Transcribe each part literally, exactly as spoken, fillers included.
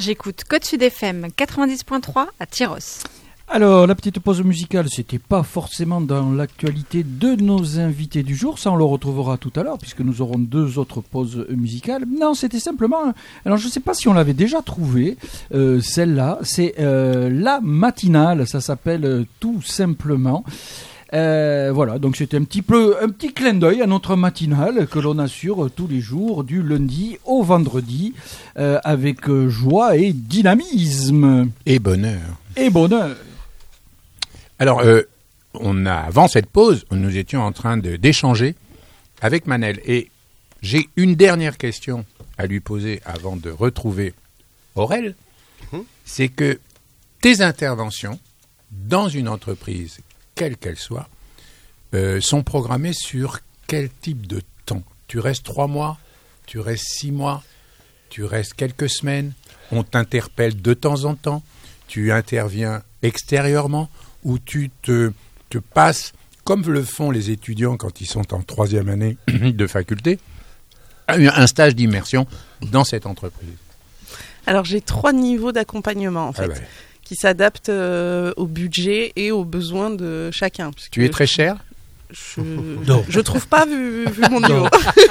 J'écoute Côte Sud F M quatre-vingt-dix point trois à Tyros. Alors, la petite pause musicale, c'était pas forcément dans l'actualité de nos invités du jour. Ça, on le retrouvera tout à l'heure, puisque nous aurons deux autres pauses musicales. Non, c'était simplement... Alors, je ne sais pas si on l'avait déjà trouvé, euh, celle-là. C'est euh, La Matinale, ça s'appelle euh, tout simplement... Euh, voilà, donc c'était un petit peu un petit clin d'œil à notre matinale que l'on assure tous les jours du lundi au vendredi euh, avec euh, joie et dynamisme et bonheur et bonheur. Alors, euh, on a avant cette pause, nous étions en train de d'échanger avec Manel et j'ai une dernière question à lui poser avant de retrouver Aurel. Mmh. C'est que tes interventions dans une entreprise, quelle qu'elle soit, euh, sont programmées sur quel type de temps ? Tu restes trois mois, tu restes six mois, tu restes quelques semaines, on t'interpelle de temps en temps, tu interviens extérieurement ou tu te, te passes, comme le font les étudiants quand ils sont en troisième année de faculté, un stage d'immersion dans cette entreprise. Alors j'ai trois niveaux d'accompagnement en fait. Ah ben. Qui s'adaptent euh, au budget et aux besoins de chacun. Tu es très cher ? Je ne trouve pas, vu, vu mon niveau.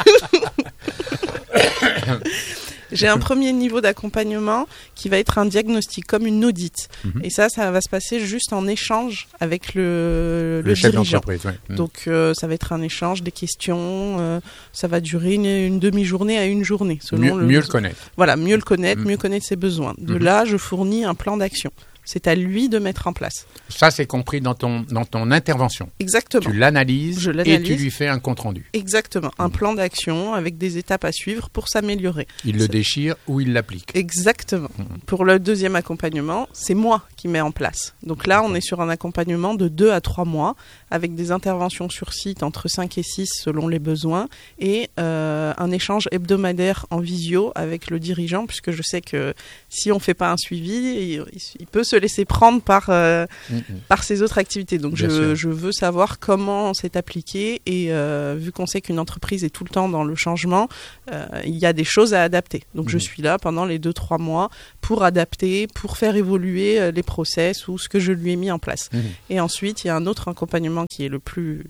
J'ai un premier niveau d'accompagnement qui va être un diagnostic, comme une audite. Mm-hmm. Et ça, ça va se passer juste en échange avec le, le, le chef dirigeant. d'entreprise. Ouais. Mm. Donc, euh, ça va être un échange, des questions. Euh, ça va durer une, une demi-journée à une journée. Selon mieux, le, mieux le connaître. Voilà, mieux le connaître, mm. mieux connaître ses besoins. De mm-hmm. là, je fournis un plan d'action. C'est à lui de mettre en place. Ça, c'est compris dans ton, dans ton intervention. Exactement. Tu l'analyses, Je l'analyse et tu lui fais un compte-rendu. Exactement. Un plan d'action avec des étapes à suivre pour s'améliorer. Il le c'est... déchire ou il l'applique. Exactement. Mmh. Pour le deuxième accompagnement, c'est moi qui mets en place. Donc là, on est sur un accompagnement de deux à trois mois avec des interventions sur site entre cinq et six selon les besoins et euh, un échange hebdomadaire en visio avec le dirigeant puisque je sais que si on ne fait pas un suivi, il, il peut se laisser prendre par, euh, mmh. par ses autres activités. Donc je, je veux savoir comment c'est appliqué et euh, vu qu'on sait qu'une entreprise est tout le temps dans le changement, euh, il y a des choses à adapter. Donc mmh. je suis là pendant les deux trois mois pour adapter, pour faire évoluer euh, les process ou ce que je lui ai mis en place. Mmh. Et ensuite, il y a un autre accompagnement qui est le plus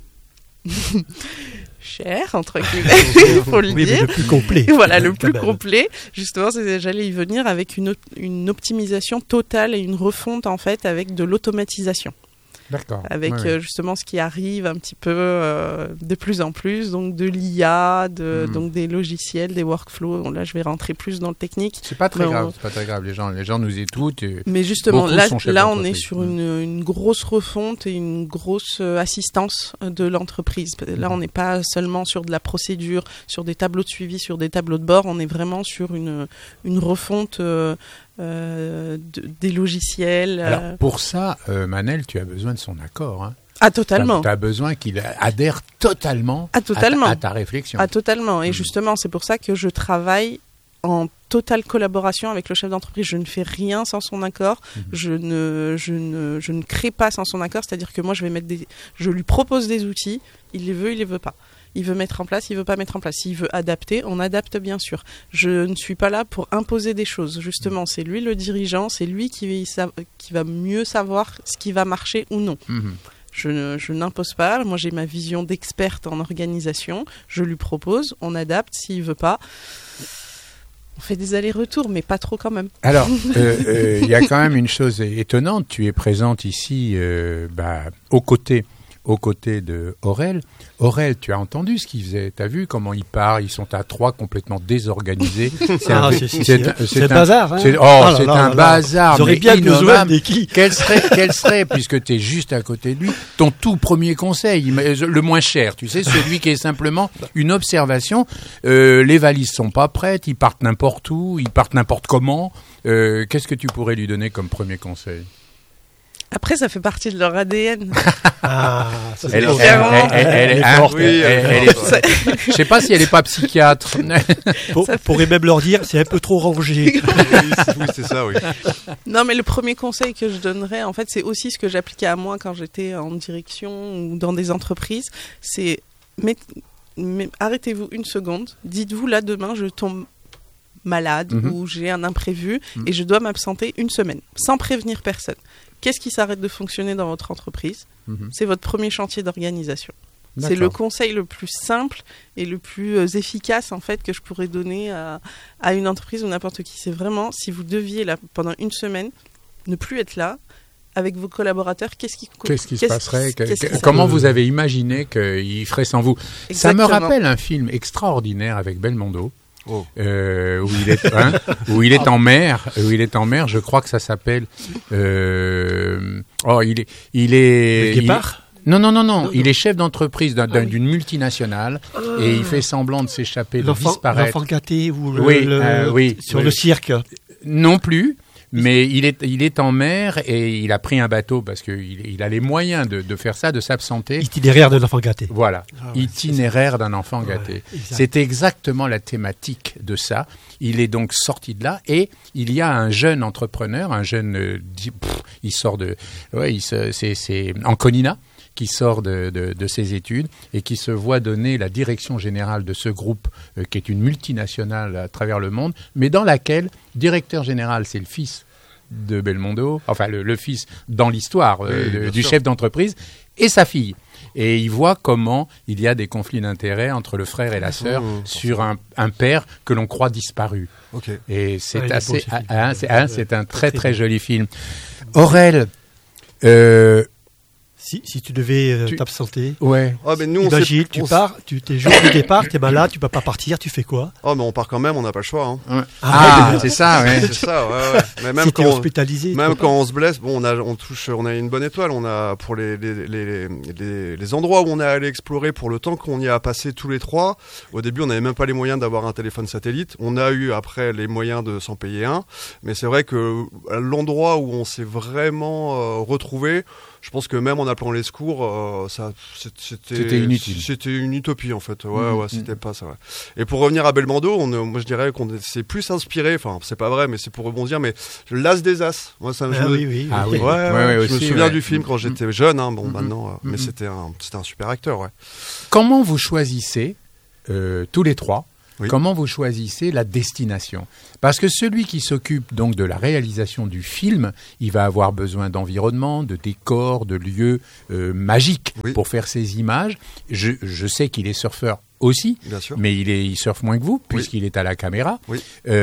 cher, entre guillemets, il faut le oui, dire. Le plus complet. Voilà, le plus complet. Justement, c'est, j'allais y venir avec une, une optimisation totale et une refonte, en fait, avec de l'automatisation. D'accord. Avec ouais, euh, justement ce qui arrive un petit peu euh, de plus en plus, donc de l'I A, de, mmh. donc des logiciels, des workflows. Bon, là, je vais rentrer plus dans le technique. C'est pas très mais grave, on... c'est pas très grave. Les gens, les gens nous écoutent. Et mais justement, là, là on est sur mmh. une, une grosse refonte et une grosse euh, assistance de l'entreprise. Là, on n'est pas seulement sur de la procédure, sur des tableaux de suivi, sur des tableaux de bord. On est vraiment sur une, une refonte euh, Euh, de, des logiciels. Alors, euh... pour ça, euh, Manel, tu as besoin de son accord. Hein. Ah, totalement. Tu as besoin qu'il adhère totalement, ah, totalement. À, ta, à ta réflexion. Ah, totalement. Et mmh. justement, c'est pour ça que je travaille en totale collaboration avec le chef d'entreprise. Je ne fais rien sans son accord. Mmh. Je ne, je ne, je ne crée pas sans son accord. C'est-à-dire que moi, je vais mettre des, je lui propose des outils. Il les veut, il les veut pas. Il veut mettre en place, il veut pas mettre en place. S'il veut adapter, on adapte bien sûr. Je ne suis pas là pour imposer des choses. Justement, c'est lui le dirigeant, c'est lui qui, qui va mieux savoir ce qui va marcher ou non. Mmh. Je, ne, je n'impose pas. Moi, j'ai ma vision d'experte en organisation. Je lui propose, on adapte. S'il veut pas, on fait des allers-retours, mais pas trop quand même. Alors, il euh, euh, y a quand même une chose étonnante. Tu es présente ici euh, bah, aux côtés aux côtés de Aurel. Aurel, tu as entendu ce qu'il faisait, tu as vu comment il part, ils sont à trois complètement désorganisés. C'est ah, un, c'est, c'est, c'est, c'est, c'est un bazar. Hein. C'est, oh, oh c'est là, un là, bazar. J'aurais bien besoin de qui Quel serait, quel serait, puisque tu es juste à côté de lui, ton tout premier conseil, le moins cher, tu sais, celui qui est simplement une observation. Euh, les valises sont pas prêtes, ils partent n'importe où, ils partent n'importe comment. Euh, qu'est-ce que tu pourrais lui donner comme premier conseil ? Après, ça fait partie de leur A D N. Ah, ça c'est elle, elle, elle, elle, elle, elle est forte. Oui, elle, elle est... Je sais pas si elle est pas psychiatre. Pour, pourrait même leur dire, c'est un peu trop rangé. Oui, c'est ça, oui. Non, mais le premier conseil que je donnerais, en fait, c'est aussi ce que j'appliquais à moi quand j'étais en direction ou dans des entreprises. C'est, mais, mais arrêtez-vous une seconde. Dites-vous, là, demain, je tombe malade Mhm. ou j'ai un imprévu Mhm. et je dois m'absenter une semaine sans prévenir personne. Qu'est-ce qui s'arrête de fonctionner dans votre entreprise ? Mhm. C'est votre premier chantier d'organisation. C'est D'accord. le conseil le plus simple et le plus euh, efficace en fait que je pourrais donner à, à une entreprise ou n'importe qui. C'est vraiment, si vous deviez là pendant une semaine ne plus être là avec vos collaborateurs, qu'est-ce qui Qu'est-ce qui se passerait que- qu'est-ce que- qui Comment se- vous avez imaginé qu'il ferait sans vous ? Exactement. Ça me rappelle un film extraordinaire avec Belmondo. Oh. Euh, où il est, hein, où il est en mer, où il est en mer. Je crois que ça s'appelle. Euh, oh, il est, il est. Le il- Guépard ? Non, non, non, non. Il est chef d'entreprise d'un- d'un- d'une multinationale et il fait semblant de s'échapper, de L'enfant disparaître. l'enfant gâté ou le, Oui, le- euh, oui, sur oui. le cirque. Non plus. Mais il est, il est en mer et il a pris un bateau parce qu'il il a les moyens de, de faire ça, de s'absenter. Itinéraire de l'enfant gâté. Voilà, Ah ouais, itinéraire d'un enfant Ouais, gâté. exact. C'est exactement la thématique de ça. Il est donc sorti de là et il y a un jeune entrepreneur, un jeune, euh, di- pff, il sort de, ouais, il se- c'est, c'est Anconina qui sort de, de, de ses études et qui se voit donner la direction générale de ce groupe euh, qui est une multinationale à travers le monde, mais dans laquelle directeur général c'est le fils de Belmondo, enfin le, le fils dans l'histoire euh, Oui, de- bien du sûr. chef d'entreprise et sa fille. Et il voit comment il y a des conflits d'intérêts entre le frère et la sœur Mmh, sur un, un père que l'on croit disparu. Ok. Et c'est Ouais, il est assez, beau, ce film. hein, c'est, hein, c'est un très Très très beau. joli film. Aurel, euh, Si, si tu devais euh, Tu- t'absenter, ouais. Ah, mais nous, on imagine, sait- tu on pars, tu t'es jour de départ, t'es malade, tu peux pas partir, tu fais quoi ? Oh, mais on part quand même, on n'a pas le choix. Hein. Ah, c'est ça, ouais. C'est ça, ouais, ouais. Mais même Si t'es quand, on- hospitalisé, tu même peux quand on se blesse, bon, on a, on touche, on a une bonne étoile. On a pour les les, les, les, les endroits où on est allé explorer pour le temps qu'on y a passé tous les trois. Au début, on n'avait même pas les moyens d'avoir un téléphone satellite. On a eu après les moyens de s'en payer un. Mais c'est vrai que à l'endroit où on s'est vraiment euh, retrouvé, je pense que même en appelant les secours, euh, ça, c'est- c'était, C'était inutile. C'était une utopie en fait. Ouais, Mhm, ouais, c'était pas ça. Ouais. Et pour revenir à Belmondo, on, euh, moi je dirais qu'on s'est plus inspiré. Enfin, c'est pas vrai, mais c'est pour rebondir. Mais l'As des As. Moi, ça, je Ah me- oui, oui. Ah oui. oui. Ouais, ouais, Ouais, ouais, je me aussi, souviens ouais. du film quand j'étais jeune. Hein, bon, Mhm. maintenant, euh, mais Mhm. c'était un, c'était un super acteur. Ouais. Comment vous choisissez, euh, tous les trois, Oui. comment vous choisissez la destination ? Parce que celui qui s'occupe donc de la réalisation du film, il va avoir besoin d'environnement, de décors, de lieux euh, magiques Oui. pour faire ses images. Je, je sais qu'il est surfeur aussi, Bien sûr. mais il, est, il surfe moins que vous, puisqu'il est à la caméra. Oui.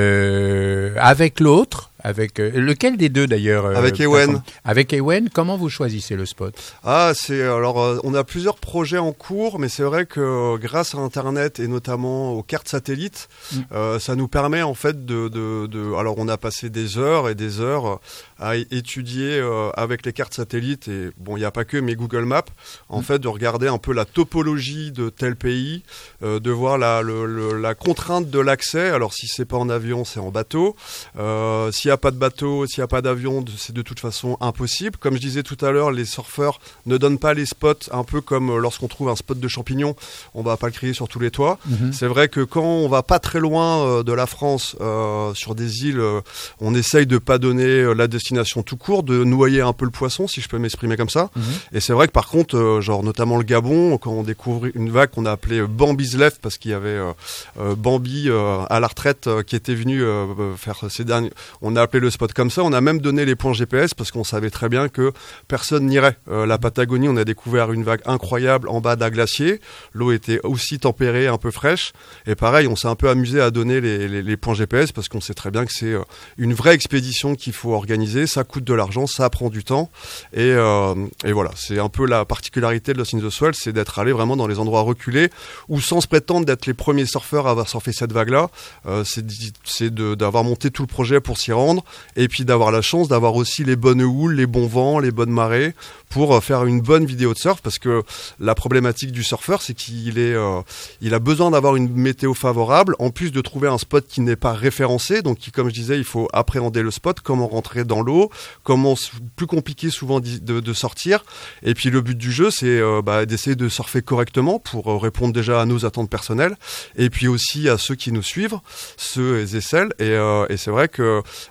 Euh, avec l'autre, avec euh, lequel des deux d'ailleurs euh, Avec Ewen. Avec Ewen, comment vous choisissez le spot ? Ah, c'est alors euh, on a plusieurs projets en cours, mais c'est vrai que euh, grâce à Internet et notamment aux cartes satellites, Mm. euh, ça nous permet en fait de, de, de- alors on a passé des heures et des heures à é- étudier euh, avec les cartes satellites et bon il n'y a pas que mais Google Maps en Mm. fait de regarder un peu la topologie de tel pays, euh, de voir la, le- le- la contrainte de l'accès. Alors si c'est pas en avion, c'est en bateau. Euh, s'il n'y a pas de bateau, s'il n'y a pas d'avion, de- c'est de toute façon impossible. Comme je disais tout à l'heure, les surfeurs ne donnent pas les spots, un peu comme euh, lorsqu'on trouve un spot de champignons, on va pas le crier sur tous les toits. Mhm. C'est vrai que quand on va pas très loin euh, de la France, euh, sur des îles, euh, on essaye de pas donner euh, la destination tout court, de noyer un peu le poisson, si je peux m'exprimer comme ça. Mhm. Et c'est vrai que par contre, euh, genre notamment le Gabon, quand on découvre une vague qu'on a appelée euh, Bambi's Left, parce qu'il y avait euh, euh, Bambi euh, à la retraite euh, qui était venu euh, euh, faire ces derniers. On a appelé le spot comme ça. On a même donné les points G P S parce qu'on savait très bien que personne n'irait. Euh, la Patagonie, on a découvert une vague incroyable en bas d'un glacier. L'eau était aussi tempérée, un peu fraîche. Et pareil, on s'est un peu amusé à donner les, les, les points G P S parce qu'on sait très bien que c'est euh, une vraie expédition qu'il faut organiser. Ça coûte de l'argent, ça prend du temps. Et, euh, et voilà, c'est un peu la particularité de Lost in the Swell, c'est d'être allé vraiment dans les endroits reculés où sans se prétendre d'être les premiers surfeurs à avoir surfé cette vague-là, euh, c'est d'y- c'est de- d'avoir monté tout le projet pour s'y rendre et puis d'avoir la chance d'avoir aussi les bonnes houles, les bons vents, les bonnes marées pour euh, faire une bonne vidéo de surf parce que la problématique du surfeur, c'est qu'il est, euh, il a besoin d'avoir une météo favorable en plus de trouver un spot qui n'est pas référencé, donc qui, comme je disais, il faut appréhender le spot, comment rentrer dans l'eau, comment s- plus compliqué souvent d'y- de, de sortir. Et puis le but du jeu, c'est euh, bah, d'essayer de surfer correctement pour euh, répondre déjà à nos attentes personnelles et puis aussi à ceux qui nous suivent, ceux et celles. Et, euh, et c'est vrai que bah,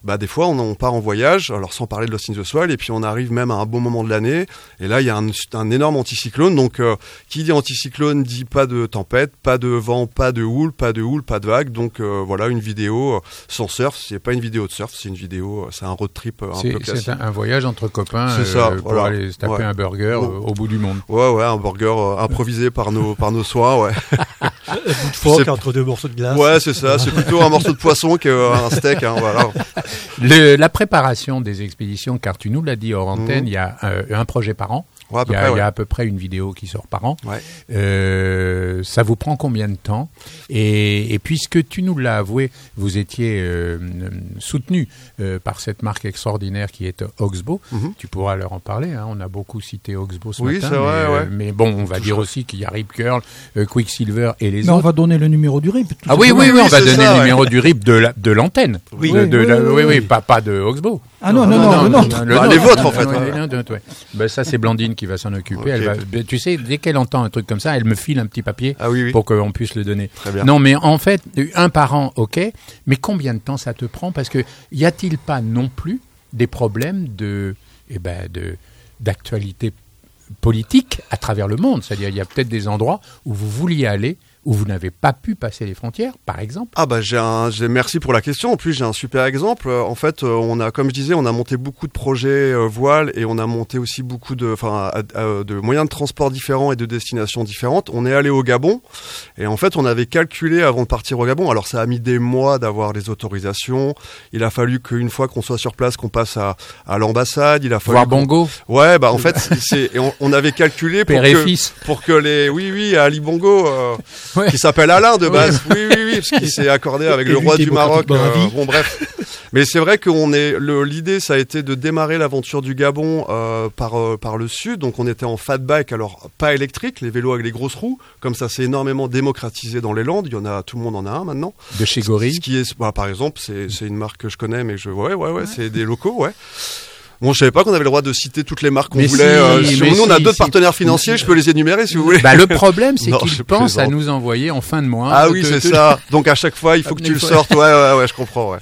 bah des fois on, on part en voyage, alors sans parler de Lost in the Swell, et puis on arrive même à un bon moment de l'année, et là il y a un, un énorme anticyclone, donc euh, qui dit anticyclone dit pas de tempête, pas de vent, pas de houle, pas de houle, pas de vague, donc euh, voilà une vidéo euh, sans surf, c'est pas une vidéo de surf, c'est une vidéo, c'est un road trip euh, un c'est, peu classique. C'est un, un voyage entre copains c'est ça, euh, pour voilà. aller se taper ouais. un burger ouais. euh, au bout du monde. Ouais, ouais, un burger euh, improvisé par nos, par nos soins, ouais. Un bout de phoque entre deux morceaux de glace. Ouais, c'est ça, c'est plutôt un morceau de poisson qu'un steak, hein, voilà. Le, la préparation des expéditions, car tu nous l'as dit hors antenne, il mmh. y a euh, un projet par an. Ouais, à peu il, y a, près, ouais. il y a à peu près une vidéo qui sort par an. Ouais. Euh, ça vous prend combien de temps ? et, et puisque tu nous l'as avoué, vous étiez euh, soutenu euh, par cette marque extraordinaire qui est Oxbow. Mm-hmm. Tu pourras leur en parler. Hein. On a beaucoup cité Oxbow ce oui, matin. C'est mais, vrai, euh, ouais. mais bon, on va Tout dire ça. aussi qu'il y a Rip Curl, euh, Quicksilver et les mais autres. On va donner le numéro du R I P. Ah oui, oui, oui, oui, on va donner ça, le ouais. numéro du R I P de, la, de l'antenne. Oui, de, oui, de oui, la, oui, oui, oui, oui, oui. pas, pas de Oxbow. Ah non, non, non, non, le non, nôtre. le Bah, nôtre. les vôtres, en fait, Ouais, ouais. les nôtres, ouais. Ben, ça, c'est Blandine qui va s'en occuper. Okay. Elle va, ben, tu sais, dès qu'elle entend un truc comme ça, elle me file un petit papier Ah oui, oui. pour qu'on puisse le donner. Très bien. Non, mais en fait, un par an, ok. Mais combien de temps ça te prend ? Parce que y a-t-il pas non plus des problèmes de, eh ben, de, d'actualité politique à travers le monde ? C'est-à-dire, il y a peut-être des endroits où vous vouliez aller, où vous n'avez pas pu passer les frontières, par exemple. Ah bah j'ai un, j'ai, merci pour la question. En plus j'ai un super exemple. Euh, En fait, euh, on a, comme je disais, on a monté beaucoup de projets euh, voiles et on a monté aussi beaucoup de, enfin, de moyens de transport différents et de destinations différentes. On est allé au Gabon et en fait on avait calculé avant de partir au Gabon. Alors ça a mis des mois d'avoir les autorisations. Il a fallu qu'une fois qu'on soit sur place, qu'on passe à, à l'ambassade. Il a fallu Voir Bongo. Ouais, bah en fait c'est, et on, on avait calculé pour Père et que, fils. pour que les, oui oui, Ali Bongo. Euh, Ouais. qui s'appelle Alain de base. Oui, oui, oui, parce qu'il s'est accordé avec Et le lui, roi du Maroc. démocratiquement ravi. Bon, bref. Mais c'est vrai qu'on est, le, l'idée, ça a été de démarrer l'aventure du Gabon euh, par euh, par le sud. Donc, on était en fat bike, alors pas électrique, les vélos avec les grosses roues. Comme ça, c'est énormément démocratisé dans les Landes. Il y en a, tout le monde en a un maintenant. De chez Gorille. Ce qui est, bah, par exemple, c'est c'est une marque que je connais, mais je, ouais, ouais, ouais, c'est des locaux, ouais. Bon, je savais pas qu'on avait le droit de citer toutes les marques qu'on Mais voulait. si, euh, mais sur- nous, on a si, d'autres si. partenaires financiers. Je peux les énumérer si vous voulez. Bah, le problème, c'est Non, qu'ils je pensent à plaisante. nous envoyer en fin de mois. Ah de- oui, de- c'est de- ça. Donc à chaque fois, il faut que tu le Ouais. sortes. Ouais, ouais, ouais, je comprends. Ouais.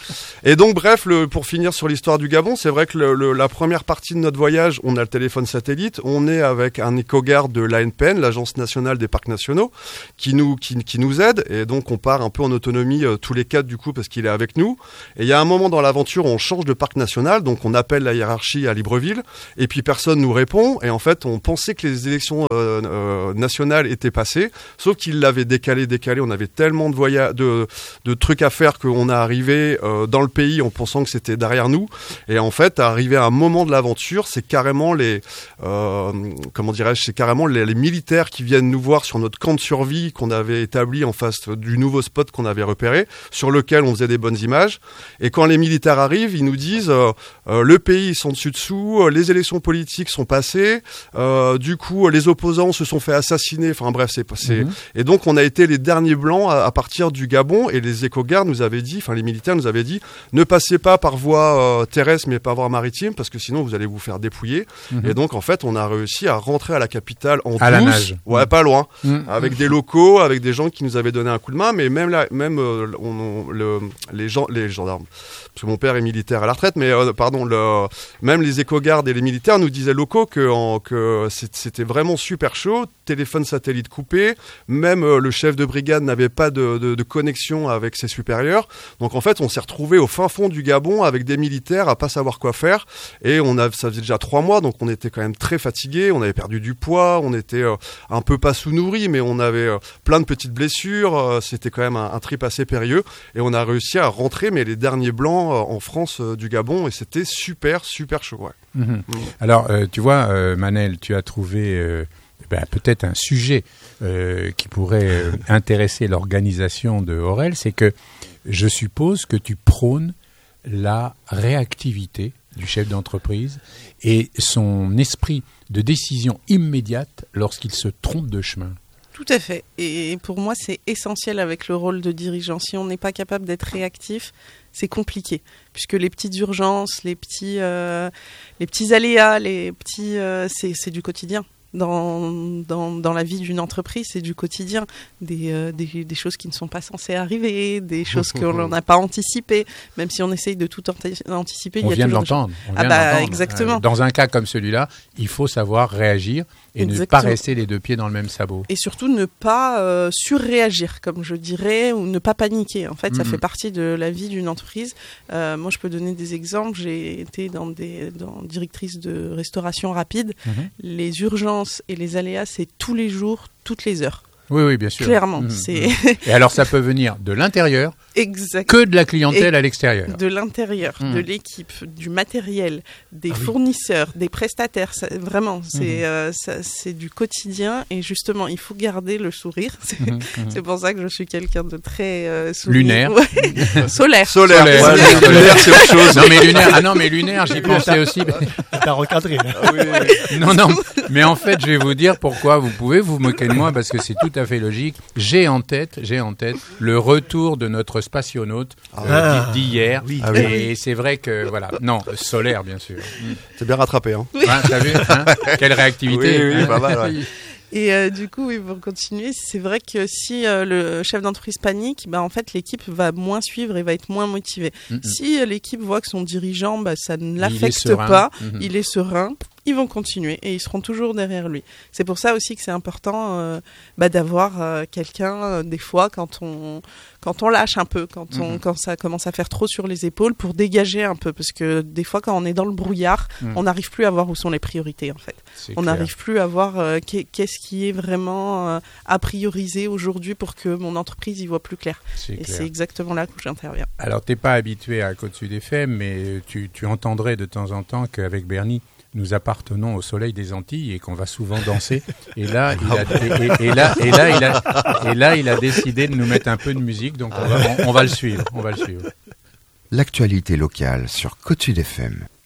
Et donc, bref, le, pour finir sur l'histoire du Gabon, c'est vrai que le, le, la première partie de notre voyage, on a le téléphone satellite, on est avec un éco-garde de l'A N P N, l'Agence nationale des parcs nationaux, qui nous qui, qui nous aide. Et donc, on part un peu en autonomie euh, tous les quatre du coup parce qu'il est avec nous. Et il y a un moment dans l'aventure, où on change de parc national, donc on appelle la hiérarchie à Libreville. Et puis personne nous répond. Et en fait, on pensait que les élections euh, euh, nationales étaient passées, sauf qu'ils l'avaient décalé, décalé. On avait tellement de voyages, de, de trucs à faire qu'on est arrivé euh, dans le pays en pensant que c'était derrière nous. Et en fait, arrivé à un moment de l'aventure, c'est carrément les, euh, comment dirais-je, c'est carrément les, les militaires qui viennent nous voir sur notre camp de survie qu'on avait établi en face du nouveau spot qu'on avait repéré, sur lequel on faisait des bonnes images. Et quand les militaires arrivent, ils nous disent euh, euh, le pays ils sont dessus dessous, les élections politiques sont passées, euh, du coup les opposants se sont fait assassiner, enfin bref c'est passé. Mhm. Et donc on a été les derniers blancs à, à partir du Gabon et les éco-gardes nous avaient dit, enfin les militaires nous avaient dit, ne passez pas par voie euh, terrestre mais par voie maritime parce que sinon vous allez vous faire dépouiller. Mhm. Et donc en fait on a réussi à rentrer à la capitale en À la douce, nage. ouais Mhm. pas loin, Mhm. avec des locaux, avec des gens qui nous avaient donné un coup de main, mais même là, même euh, on, on- le, les gens, les gendarmes. Parce que mon père est militaire à la retraite, mais euh, pardon, le, même les éco-gardes et les militaires nous disaient locaux que, en, que c'est- c'était vraiment super chaud, téléphone satellite coupé, même euh, le chef de brigade n'avait pas de, de, de connexion avec ses supérieurs. Donc en fait, on s'est retrouvé au fin fond du Gabon avec des militaires à pas savoir quoi faire. Et on a, ça faisait déjà trois mois, donc on était quand même très fatigués, on avait perdu du poids, on était euh, un peu pas sous-nourris, mais on avait euh, plein de petites blessures. euh, C'était quand même un, un trip assez périlleux. Et on a réussi à rentrer, mais les derniers blancs euh, en France euh, du Gabon, et c'était super, super chaud. Ouais. Mhm. Alors, euh, tu vois, euh, Manel, tu as trouvé euh, ben, peut-être un sujet euh, qui pourrait euh, intéresser l'organisation de Aurel, c'est que je suppose que tu prônes la réactivité du chef d'entreprise et son esprit de décision immédiate lorsqu'il se trompe de chemin. Tout à fait. Et pour moi, c'est essentiel avec le rôle de dirigeant. Si on n'est pas capable d'être réactif, c'est compliqué. Puisque les petites urgences, les petits, euh, les petits aléas, les petits, euh, c'est, c'est du quotidien. dans, dans, dans la vie d'une entreprise, c'est du quotidien. Des, euh, des, des choses qui ne sont pas censées arriver, des choses qu'on n'a pas anticipées. Même si on essaye de tout anti- anticiper, On il y a vient de toujours des l'entendre. on Ah vient de bah, l'entendre. exactement. Euh, Dans un cas comme celui-là, il faut savoir réagir et ne Exactement. pas rester les deux pieds dans le même sabot. Et surtout ne pas euh, surréagir, comme je dirais, ou ne pas paniquer. En fait, ça Mhm. fait partie de la vie d'une entreprise. Euh, moi, je peux donner des exemples. J'ai été dans des dans directrice de restauration rapide. Mhm. Les urgences et les aléas, c'est tous les jours, toutes les heures. Oui, oui, bien sûr. Clairement, Mhm, c'est mhm. Et alors, ça peut venir de l'intérieur exact. que de la clientèle Et- à l'extérieur. De l'intérieur, Mhm. de l'équipe, du matériel, des Ah oui. fournisseurs, des prestataires. Ça, vraiment, c'est Mhm. euh, ça- c'est du quotidien. Et justement, il faut garder le sourire. C'est Mhm, mhm. c'est pour ça que je suis quelqu'un de très euh, souri- Lunaire. Ouais. Solaire. Solaire, Solaire. ouais, Solaire. solaire, c'est autre chose. Non mais lunaire, ah non mais lunaire, j'y pensais aussi. T'as recadré. là. Non non, mais en fait je vais vous dire pourquoi. Vous pouvez vous moquer de moi parce que c'est tout à fait logique. J'ai en tête, j'ai en tête le retour de notre spationaute euh, Ah. d'hi- d'hier. Oui. Ah oui. Et c'est vrai que voilà, non solaire bien sûr. C'est bien rattrapé. Hein. Hein, t'as vu hein quelle réactivité. Oui, oui, hein pas mal, ouais. Et euh, du coup, oui, pour continuer, c'est vrai que si euh, le chef d'entreprise panique, bah, en fait, l'équipe va moins suivre et va être moins motivée. Mhm. Si euh, l'équipe voit que son dirigeant, bah, ça ne Il est l'affecte serein. pas, Mhm. il est serein, ils vont continuer et ils seront toujours derrière lui. C'est pour ça aussi que c'est important euh, bah, d'avoir euh, quelqu'un, euh, des fois, quand on, quand on lâche un peu, quand, on, Mhm. quand ça commence à faire trop sur les épaules, pour dégager un peu. Parce que des fois, quand on est dans le brouillard, Mhm. on n'arrive plus à voir où sont les priorités, en fait. C'est On clair. n'arrive plus à voir euh, qu'est- qu'est-ce qui est vraiment euh, à prioriser aujourd'hui pour que mon entreprise y voit plus clair. C'est Et clair. c'est exactement là que j'interviens. Alors, t'es pas habitué à Côte Sud F M, mais tu, tu entendrais de temps en temps qu'avec Bernie, nous appartenons au soleil des Antilles et qu'on va souvent danser. Et là, il a, et, et- et là, et là, il a, et là, il a décidé de nous mettre un peu de musique, donc on va, on, on va le suivre. On va le suivre. L'actualité locale sur Côte Sud F M.